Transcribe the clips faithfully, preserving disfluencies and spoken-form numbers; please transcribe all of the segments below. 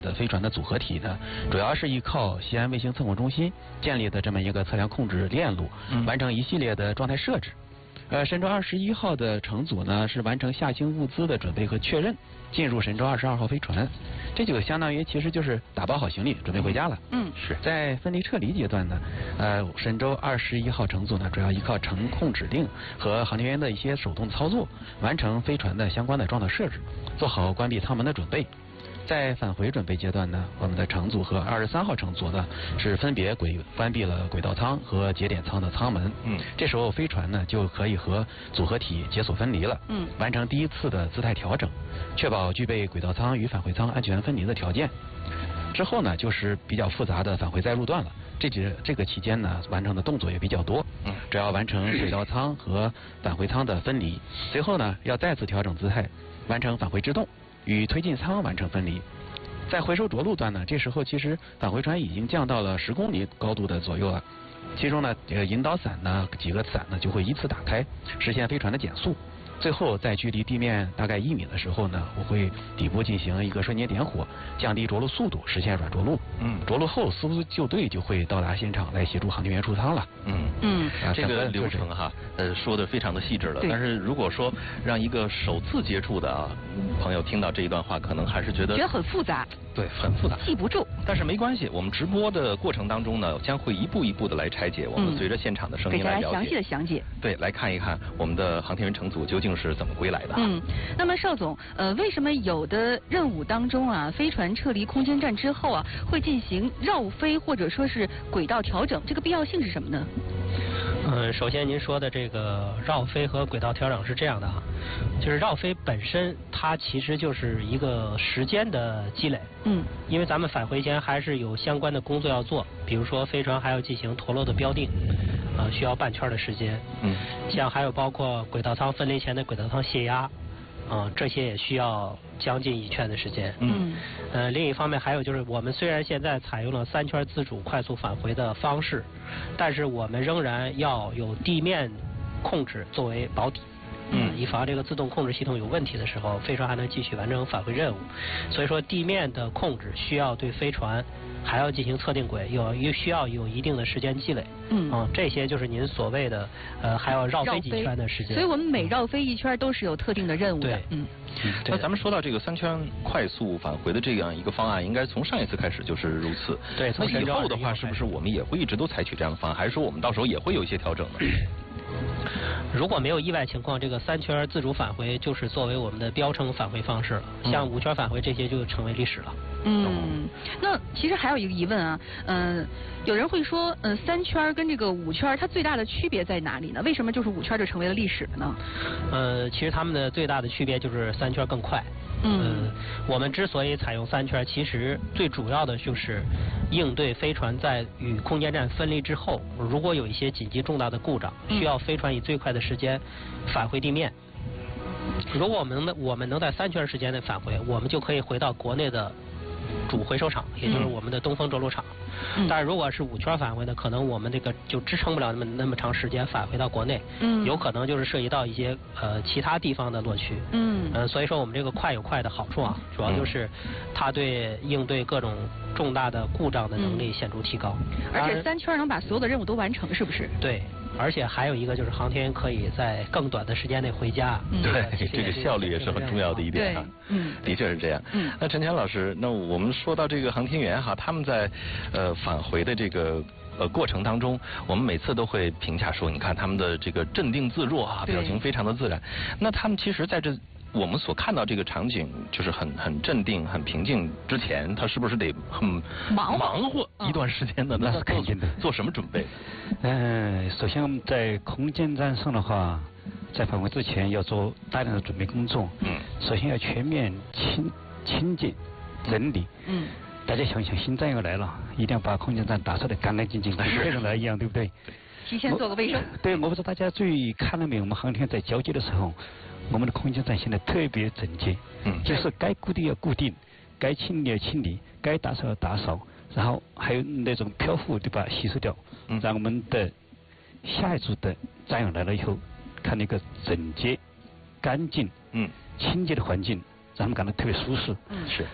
的飞船的组合体呢，主要是依靠西安卫星测控中心建立的这么一个测量控制链路， 嗯、 完成一系列的状态设置。呃，神舟二十一号的乘组呢是完成下星物资的准备和确认，进入神舟二十二号飞船，这就相当于其实就是打包好行李准备回家了。 嗯，是在分离撤离阶段呢，呃，神舟二十一号乘组呢主要依靠程控指令和航天员的一些手动操作，完成飞船的相关的状态设置，做好关闭舱门的准备。在返回准备阶段呢，我们的乘组和二十三号乘组呢是分别轨关闭了轨道舱和节点舱的舱门。 嗯， 这时候飞船呢就可以和组合体解锁分离了。 嗯， 完成第一次的姿态调整，确保具备轨道舱与返回舱安全分离的条件。之后呢就是比较复杂的返回再入段了。这几这个期间呢完成的动作也比较多。 嗯， 只要完成轨道舱和返回舱的分离，随后呢要再次调整姿态，完成返回制动。与推进舱完成分离，在回收着陆段呢，这时候其实返回船已经降到了十公里高度的左右了。其中呢，这个引导伞呢几个伞呢就会依次打开，实现飞船的减速。最后在距离地面大概一米的时候呢，我会底部进行一个瞬间点火，降低着陆速度，实现软着陆。 嗯， 着陆后司服救队就会到达现场来协助航天员出舱了。 嗯嗯，啊、这个流程哈，呃，说的非常的细致了。但是如果说让一个首次接触的啊朋友听到这一段话，可能还是觉得觉得很复杂。 对，很复杂， 记不住。 但是没关系，我们直播的过程当中呢，将会一步一步的来拆解。我们随着现场的声音来了解， 给大家详细的详解。 对，来看一看我们的航天员乘组究竟是怎么归来的。 嗯，那么邵总，呃，为什么有的任务当中啊，飞船撤离空间站之后啊，会进行绕飞或者说是轨道调整？这个必要性是什么呢？ 嗯，首先您说的这个绕飞和轨道调整是这样的啊，就是绕飞本身它其实就是一个时间的积累。 嗯， 因为咱们返回前还是有相关的工作要做，比如说飞船还要进行陀螺的标定，呃，需要半圈的时间。 嗯， 像还有包括轨道舱分离前的轨道舱泄压，啊、呃，这些也需要将近一圈的时间。 嗯， 呃，另一方面还有就是我们虽然现在采用了三圈自主快速返回的方式，但是我们仍然要有地面控制作为保底。嗯，以防这个自动控制系统有问题的时候，飞船还能继续完成返回任务。所以说，地面的控制需要对飞船还要进行测定轨，有又需要有一定的时间积累。 嗯， 啊、嗯，这些就是您所谓的呃还要绕飞几圈的时间。 所以我们每绕飞一圈都是有特定的任务的。 对， 嗯。 那咱们说到这个三圈快速返回的这样一个方案，应该从上一次开始就是如此。 对， 那以后的话，是不是我们也会一直都采取这样的方案，还是说我们到时候也会有一些调整呢？ 如果没有意外情况，这个三圈自主返回就是作为我们的标称返回方式了。像五圈返回这些就成为历史了。 嗯，那其实还有一个疑问啊，嗯、呃，有人会说，嗯、呃，三圈跟这个五圈它最大的区别在哪里呢？为什么就是五圈就成为了历史了呢？ 呃，其实它们的最大的区别就是三圈更快。 嗯、 呃，我们之所以采用三圈，其实最主要的就是应对飞船在与空间站分离之后，如果有一些紧急重大的故障，需要飞船以最快的时间返回地面。如果我们能我们能在三圈时间内返回，我们就可以回到国内的主回收场，也就是我们的东风着陆场。 嗯、 但是如果是五圈返回呢，可能我们这个就支撑不了那么那么长时间返回到国内。 嗯， 有可能就是涉及到一些呃其他地方的落区。 嗯， 呃，所以说我们这个快有快的好处啊，主要就是它对应对各种重大的故障的能力显著提高。 嗯、而且三圈能把所有的任务都完成，是不是？ 对。而且还有一个就是航天员可以在更短的时间内回家。 嗯、对，这个效率也是很重要的一点哈。 嗯， 的确是这样。 嗯， 那陈强老师，那我们说到这个航天员哈，他们在呃返回的这个呃过程当中，我们每次都会评价说，你看他们的这个镇定自若啊，表情非常的自然。那他们其实在这我们所看到这个场景，就是很很镇定、很平静之前，他是不是得很忙忙活一段时间的？ 那是肯定的。 做什么准备？ 嗯、呃，首先我们在空间站上的话，在返回之前要做大量的准备工作。 嗯。 首先要全面清清洁整理。 嗯。 大家想想，新站要来了，一定要把空间站打扫得干干净净，跟别人来一样，对不对？ 提前做个卫生。 对，我不知道大家注意看了没有？我们航天在交接的时候，我们的空间站现在特别整洁。 嗯。 就是该固定要固定，该清理要清理，该打扫要打扫，然后还有那种漂浮对吧，吸收掉， 嗯、 让我们的下一组的战友来了以后，看那个整洁、干净、 嗯、 清洁的环境，让他们感到特别舒适。 嗯， 是。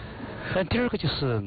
呃，第二个就是